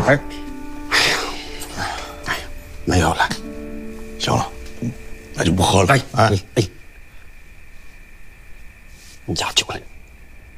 哎呀，没有了，行了，那就不喝了。 哎，你家酒来。